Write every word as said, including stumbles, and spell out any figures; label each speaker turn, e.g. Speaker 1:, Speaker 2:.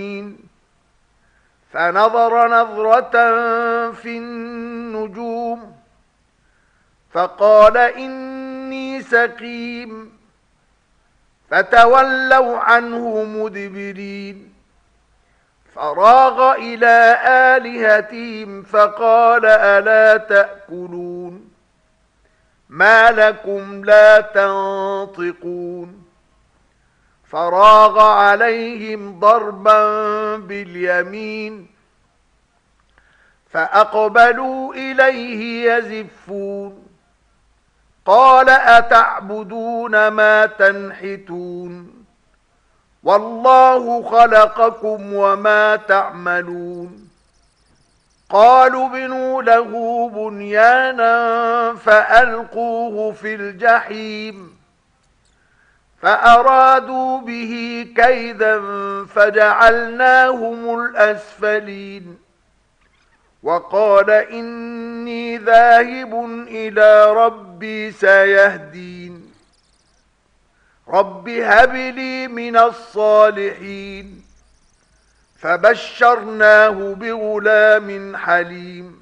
Speaker 1: فنظر نظرة في النجوم فقال إني سقيم فتولوا عنه مدبرين فراغ إلى آلهتهم فقال ألا تأكلون ما لكم لا تنطقون فراغ عليهم ضربا باليمين فأقبلوا إليه يزفون قال أتعبدون ما تنحتون والله خلقكم وما تعملون قالوا بنوا له بنيانا فألقوه في الجحيم فأرادوا به كيدا فجعلناهم الأسفلين وقال إني ذاهب إلى ربي سيهدين رب هب لي من الصالحين فبشرناه بغلام حليم